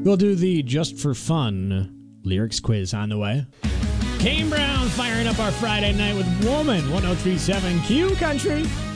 We'll do the Just for Fun lyrics quiz on the way. Kane Brown firing up our Friday night with Woman, 103.7 Q Country.